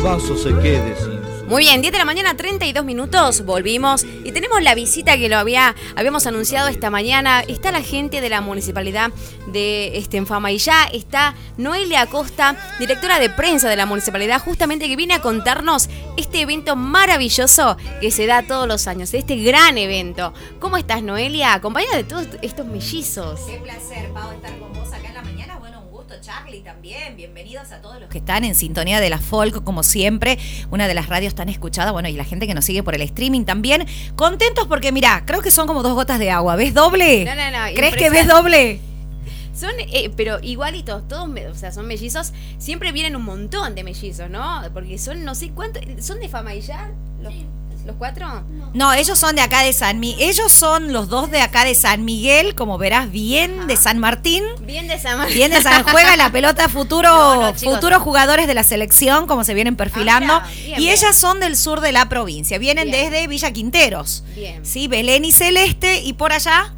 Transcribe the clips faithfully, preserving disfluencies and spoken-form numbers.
paso se quede sin su... Muy bien, diez de la mañana, treinta y dos minutos, volvimos y tenemos la visita que lo había habíamos anunciado esta mañana. Está la gente de la municipalidad de este, en Famaillá, está Noelia Acosta, directora de prensa de la municipalidad, justamente que viene a contarnos este evento maravilloso que se da todos los años, este gran evento. ¿Cómo estás, Noelia? Acompañada de todos estos mellizos. Qué placer, Pau, estar con vos acá en la mañana. Bueno, un gusto, Charlie, también. Bienvenidos a todos los que están en sintonía de la Folk, como siempre, una de las radios tan escuchadas, bueno, y la gente que nos sigue por el streaming también. Contentos porque, mirá, creo que son como dos gotas de agua. ¿Ves doble? No, no, no. ¿Crees que ves doble? Son, eh, pero igualitos, todos, o sea, son mellizos. Siempre vienen un montón de mellizos, ¿no? Porque son, no sé cuántos, ¿son de Famaillá? ¿Los, sí. ¿Los cuatro? No. no, ellos son de acá de San Miguel. Ellos son los dos de acá de San Miguel, como verás, bien Ajá. de San Martín. Bien de San Martín. Bien de San Juega la pelota futuro, no, no, chicos, futuros jugadores de la selección, como se vienen perfilando. Ah, bien, y bien. Ellas son del sur de la provincia. Vienen bien. desde Villa Quinteros. Bien. Sí, Belén y Celeste, y por allá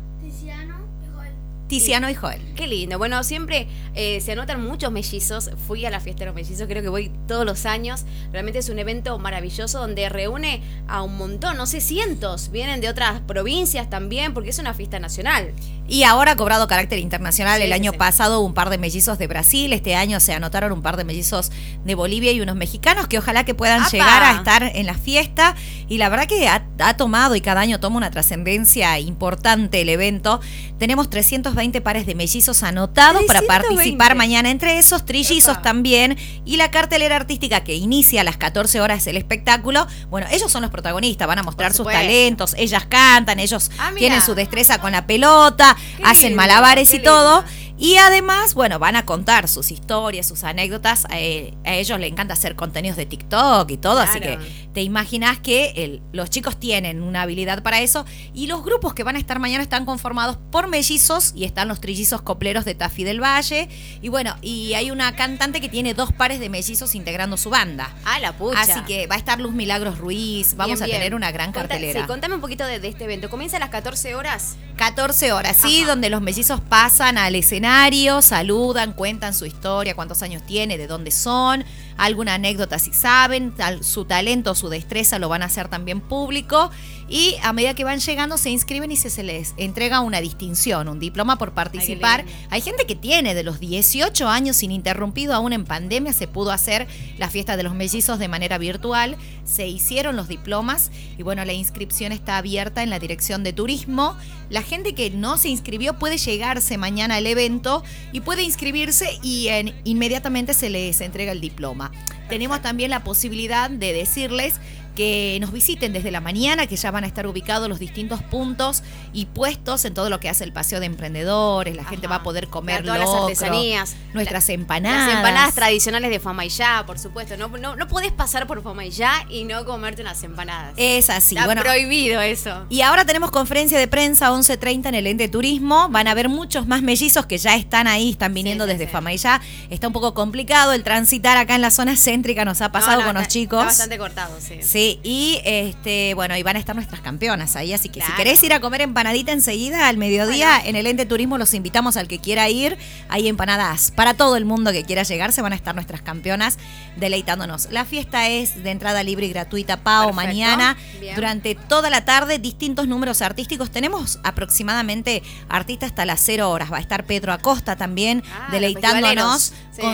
Tiziano y Joel. Qué lindo. Bueno, siempre eh, se anotan muchos mellizos. Fui a la fiesta de los mellizos, creo que voy todos los años. Realmente es un evento maravilloso donde reúne a un montón, no sé, cientos. Vienen de otras provincias también, porque es una fiesta nacional. Y ahora ha cobrado carácter internacional. Sí, El año sí. pasado un par de mellizos de Brasil. Este año se anotaron un par de mellizos de Bolivia y unos mexicanos que ojalá que puedan ¡Apa! llegar a estar en la fiesta. Y la verdad que ha, ha tomado y cada año toma una trascendencia importante el evento. Tenemos trescientos veinte pares de mellizos anotados para participar mañana, entre esos trillizos Opa. también, y la cartelera artística que inicia a las catorce horas el espectáculo. Bueno, ellos son los protagonistas, van a mostrar sus talentos, ellas cantan, ellos ah, tienen su destreza con la pelota, qué hacen lindo, malabares y lindo. todo. Y además, bueno, van a contar sus historias, sus anécdotas. Eh, a ellos les encanta hacer contenidos de TikTok y todo, claro. Así que te imaginas que el, los chicos tienen una habilidad para eso. Y los grupos que van a estar mañana están conformados por mellizos y están los trillizos copleros de Tafí del Valle. Y bueno, y hay una cantante que tiene dos pares de mellizos integrando su banda. Ah, la pucha. Así que va a estar Luz Milagros Ruiz, vamos bien, a tener bien. una gran Conta, cartelera. Sí, contame un poquito de, de este evento. ¿Comienza a las catorce horas? catorce horas, sí, Ajá. donde los mellizos pasan al escenario, saludan, cuentan su historia, cuántos años tiene, de dónde son, alguna anécdota si saben, tal, su talento, su destreza lo van a hacer también público, y a medida que van llegando se inscriben y se, se les entrega una distinción, un diploma por participar. Ay, Hay gente que tiene de los dieciocho años ininterrumpido, aún en pandemia se pudo hacer la fiesta de los mellizos de manera virtual, se hicieron los diplomas y bueno, la inscripción está abierta en la Dirección de Turismo. La gente que no se inscribió puede llegarse mañana al evento y puede inscribirse y en, inmediatamente se les entrega el diploma. Perfecto. Tenemos también la posibilidad de decirles que nos visiten desde la mañana, que ya van a estar ubicados los distintos puntos y puestos en todo lo que hace el paseo de emprendedores. La Ajá. gente va a poder comer todas locro, las artesanías, nuestras la, empanadas. Las empanadas tradicionales de Famaillá, por supuesto. No, no, no podés pasar por Famaillá y no comerte unas empanadas. Es así. Está bueno, prohibido eso. Y ahora tenemos conferencia de prensa once treinta en el Ente Turismo. Van a haber muchos más mellizos que ya están ahí, están viniendo sí, sí, desde sí. Famaillá. Está un poco complicado el transitar acá en la zona céntrica, nos ha pasado no, no, con está, los chicos. Está bastante cortado, sí. Sí. Y este, bueno, y van a estar nuestras campeonas ahí, así que claro. si querés ir a comer empanadita enseguida al mediodía bueno. en el Ente Turismo, los invitamos al que quiera ir. Hay empanadas para todo el mundo que quiera llegar, se van a estar nuestras campeonas deleitándonos. La fiesta es de entrada libre y gratuita, Pau, Perfecto. mañana Bien. durante toda la tarde, distintos números artísticos. Tenemos aproximadamente artistas hasta las cero horas. Va a estar Pedro Acosta también ah, deleitándonos. Sí.